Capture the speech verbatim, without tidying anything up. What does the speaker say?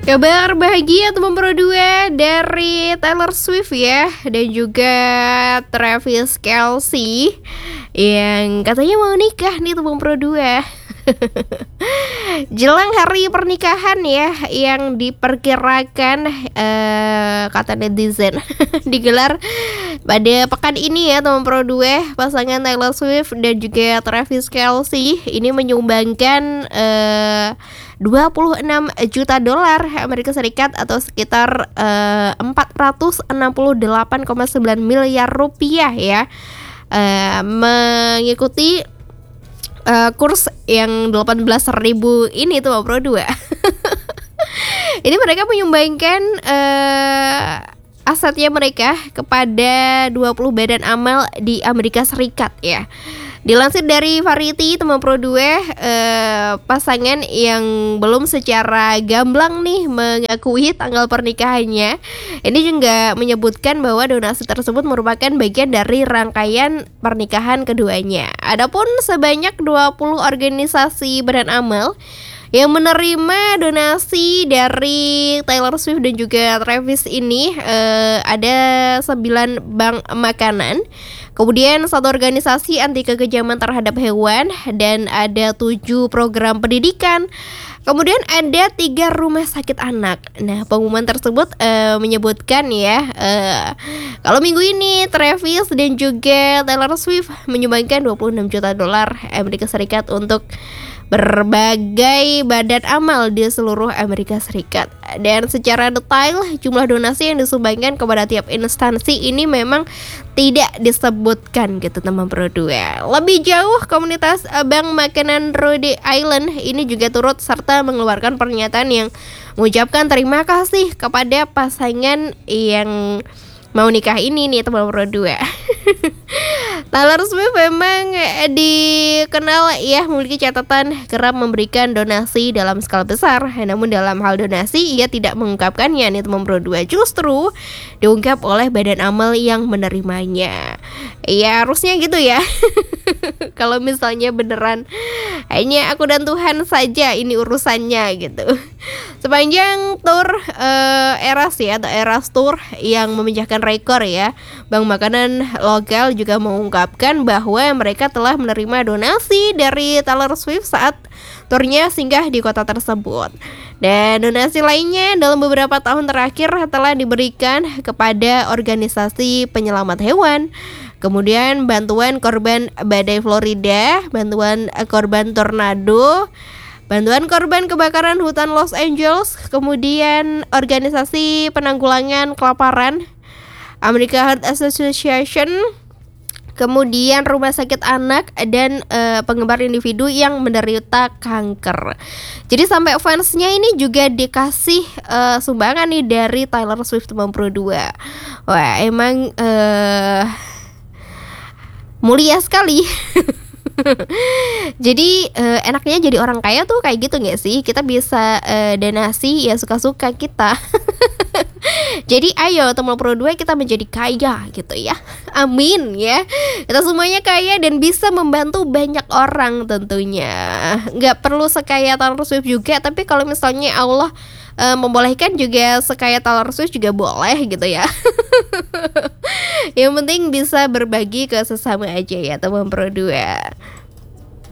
Kabar bahagia teman Pro dua dari Taylor Swift ya, dan juga Travis Kelce yang katanya mau nikah nih teman Pro dua. Jelang hari pernikahan ya, yang diperkirakan eh, kata netizen digelar pada pekan ini ya teman Pro dua. Pasangan Taylor Swift dan juga Travis Kelce ini menyumbangkan eh, dua puluh enam juta dolar Amerika Serikat atau sekitar eh, empat ratus enam puluh delapan koma sembilan miliar rupiah ya, eh, mengikuti uh, kurs yang delapan belas ribu ini tuh Pro dua. Ini mereka menyumbangkan uh, asetnya mereka kepada dua puluh badan amal di Amerika Serikat ya. Dilansir dari Variety teman Pro dua, eh, pasangan yang belum secara gamblang nih mengakui tanggal pernikahannya ini juga menyebutkan bahwa donasi tersebut merupakan bagian dari rangkaian pernikahan keduanya. Adapun sebanyak dua puluh organisasi badan amal yang menerima donasi dari Taylor Swift dan juga Travis ini, eh, ada sembilan bank makanan, kemudian satu organisasi anti kekejaman terhadap hewan, dan ada tujuh program pendidikan. Kemudian ada tiga rumah sakit anak. Nah, pengumuman tersebut uh, menyebutkan ya, uh, kalau minggu ini Travis dan juga Taylor Swift menyumbangkan dua puluh enam juta dolar Amerika Serikat untuk berbagai badan amal di seluruh Amerika Serikat. Dan secara detail jumlah donasi yang disumbangkan kepada tiap instansi ini memang tidak disebutkan gitu teman Pro dua. Lebih jauh, komunitas Bank Makanan Rhode Island ini juga turut serta mengeluarkan pernyataan yang mengucapkan terima kasih kepada pasangan yang mau nikah ini nih teman Pro dua. Taylor Swift memang dikenal ya memiliki catatan kerap memberikan donasi dalam skala besar. Namun dalam hal donasi ia tidak mengungkapkannya nih teman Pro dua. Justru diungkap oleh badan amal yang menerimanya. Ya harusnya gitu ya. Kalau misalnya beneran hanya aku dan Tuhan saja ini urusannya gitu. Sepanjang tur uh, Eras ya atau Eras Tour yang memecahkan rekor ya, Bank Makanan lokal juga mengungkapkan bahwa mereka telah menerima donasi dari Taylor Swift saat turnya singgah di kota tersebut. Dan donasi lainnya dalam beberapa tahun terakhir telah diberikan kepada organisasi penyelamat hewan, kemudian bantuan korban badai Florida, bantuan korban tornado, bantuan korban kebakaran hutan Los Angeles, kemudian organisasi penanggulangan kelaparan American Heart Association, kemudian rumah sakit anak, dan uh, penggemar individu yang menderita kanker. Jadi sampai fansnya ini juga dikasih uh, sumbangan nih dari Taylor Swift teman Pro dua. Wah emang uh, mulia sekali. Jadi uh, enaknya jadi orang kaya tuh kayak gitu gak sih? Kita bisa uh, donasi ya suka-suka kita. Jadi ayo teman Pro dua kita menjadi kaya gitu ya. Amin ya. Kita semuanya kaya dan bisa membantu banyak orang tentunya. Gak perlu sekaya Taylor Swift juga, tapi kalau misalnya Allah uh, membolehkan juga sekaya Taylor Swift juga boleh gitu ya. Yang penting bisa berbagi ke sesama aja ya teman Pro dua.